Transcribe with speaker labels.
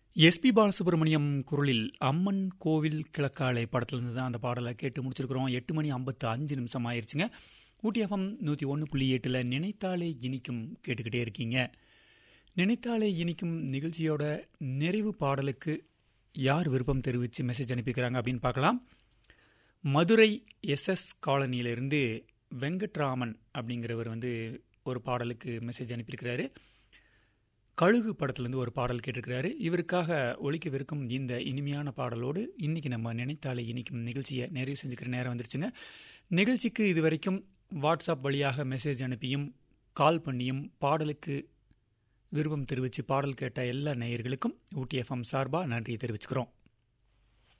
Speaker 1: SP Balasubramaniam குரலில் அம்மன் கோவில் கிழக்காலை படத்துலேருந்து தான் அந்த பாடலை கேட்டு முடிச்சிருக்கிறோம். 8:55 ஆயிடுச்சுங்க. ஊட்டி எஃப்எம் 101.8 நினைத்தாலே இனிக்கும் கேட்டுக்கிட்டே இருக்கீங்க. நினைத்தாலே இனிக்கும் நிகழ்ச்சியோட நிறைவு பாடலுக்கு யார் விருப்பம் தெரிவித்து மெசேஜ் அனுப்பிக்கிறாங்க அப்படின்னு பார்க்கலாம். மதுரை எஸ்எஸ் காலனியிலிருந்து வெங்கட்ராமன் அப்படிங்கிறவர் ஒரு பாடலுக்கு மெசேஜ் அனுப்பியிருக்கிறாரு. கழுகு படத்துலேருந்து ஒரு பாடல் கேட்டிருக்கிறாரு. இவருக்காக ஒலிக்கவிருக்கும் இந்த இனிமையான பாடலோடு இன்னைக்கு நம்ம நினைத்தாலே இனிக்கும் நிகழ்ச்சியை நிறைவு செஞ்சுக்கிற நேரம் வந்துருச்சுங்க. நிகழ்ச்சிக்கு இதுவரைக்கும் வாட்ஸ்அப் வழியாக மெசேஜ் அனுப்பியும் கால் பண்ணியும் பாடலுக்கு விருப்பம் தெரிவித்து பாடல் கேட்ட எல்லா நேயர்களுக்கும் ஊட்டி எஃப்எம் சார்பாக நன்றியை தெரிவிச்சுக்கிறோம்.